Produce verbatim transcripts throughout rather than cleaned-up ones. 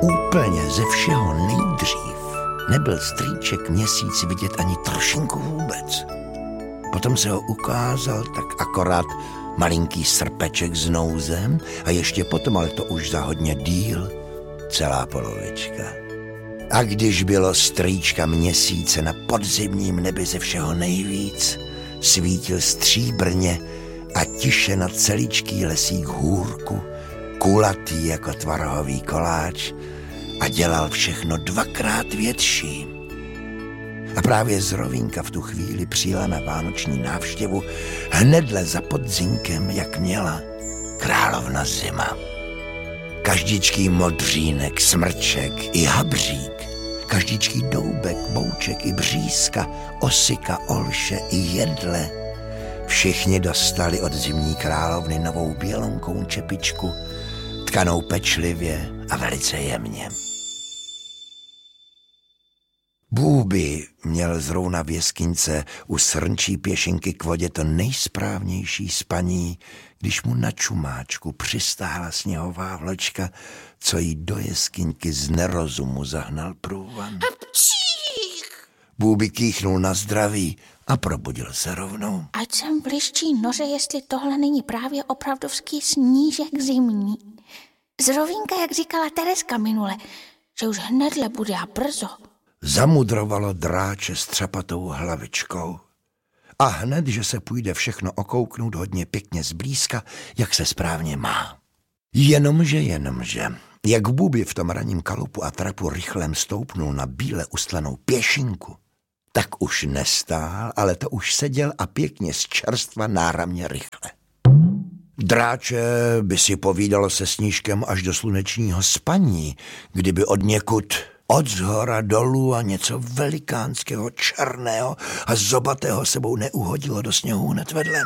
Úplně ze všeho nejdřív nebyl strýček Měsíc vidět ani trošinku vůbec. Potom se ho ukázal tak akorát malinký srpeček s nouzem a ještě potom, ale to už za hodně díl, celá polovička. A když bylo strýčka Měsíce na podzimním nebi ze všeho nejvíc, svítil stříbrně a tiše na celíčký lesík hůrku, kulatý jako tvarohový koláč a dělal všechno dvakrát větší. A právě z Rovínka v tu chvíli přijela na vánoční návštěvu hnedle za podzinkem, jak měla, královna Zima. Každičký modřínek, smrček i habřík, každičký doubek, bouček i břízka, osika, olše i jedle. Všichni dostali od zimní královny novou bělonkou čepičku, tkanou pečlivě a velice jemně. Bůby měl zrovna v jeskyňce u srnčí pěšinky k vodě to nejsprávnější spaní, když mu na čumáčku přistála sněhová vločka, co jí do jeskyňky z nerozumu zahnal průvan. Bůby kýchnul na zdraví a probudil se rovnou. Ať jsem v liščí noře, jestli tohle není právě opravdovský snížek zimní. Z Rovínka, jak říkala Tereska minule, že už hnedle bude a brzo. Zamudrovalo dráče s třepatou hlavičkou. A hned, že se půjde všechno okouknout hodně pěkně zblízka, jak se správně má. Jenomže, jenomže, jak Bůby v tom ranním kalupu a trapu rychlem stoupnul na bíle ustlanou pěšinku, tak už nestál, ale to už seděl a pěkně z čerstva náramně rychle. Dráče by si povídalo se Snížkem až do slunečního spaní, kdyby od někud od zhora dolů a něco velikánského, černého a zobatého sebou neuhodilo do sněhu hned vedle.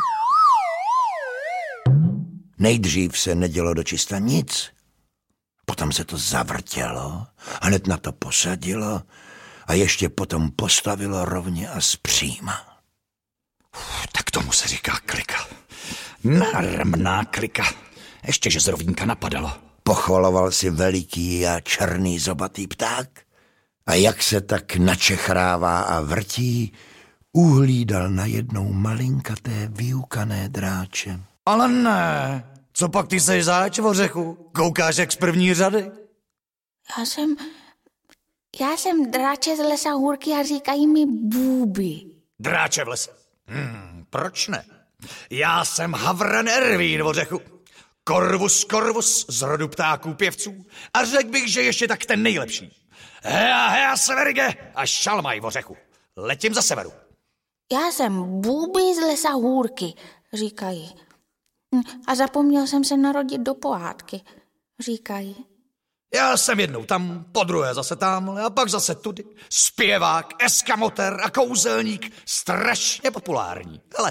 Nejdřív se nedělo dočista nic, potom se to zavrtělo, hned na to posadilo a ještě potom postavilo rovně a zpříma. Uf, tak tomu se říká klika. Náramná klika. Ještě, že z Rovínka napadalo. Pochvaloval si veliký a černý zobatý pták a jak se tak načechrává a vrtí, uhlídal najednou malinkaté vyukané dráče. Ale ne, co pak ty seš zač, Vořechu? Koukáš jak z první řady? Já jsem, já jsem dráče z lesa hůrky a říkají mi Bůby. Dráče v lese? Hmm, proč ne? Já jsem Havran Ervín, Vořechu. Korvus korvus z rodu ptáků pěvců a řekl bych, že ještě tak ten nejlepší. Hea, hea, severge a šalmaj, Vořechu. Letím za severu. Já jsem Bůby z lesa hůrky, říkají. A zapomněl jsem se narodit do pohádky, říkají. Já jsem jednou tam, podruhé zase tamhle a pak zase tudy. Zpěvák, eskamoter a kouzelník, strašně populární. Hele.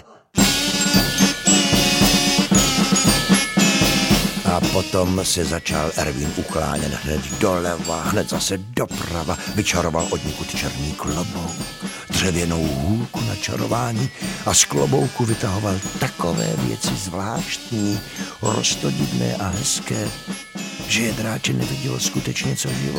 A potom se začal Ervín uklánět hned doleva, hned zase doprava, vyčaroval odnikud černý klobouk, dřevěnou hůlku na čarování a z klobouku vytahoval takové věci zvláštní, roztodivné a hezké, že je dráče nevidělo skutečně co živo.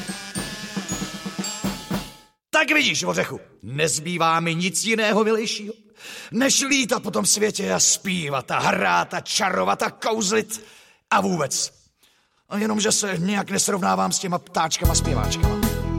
Tak vidíš, Vořechu, nezbývá mi nic jiného milejšího, než lítat po tom světě a zpívat a hrát a čarovat a kouzlit a vůbec. A jenomže se nějak nesrovnávám s těma ptáčkama zpěváčkama.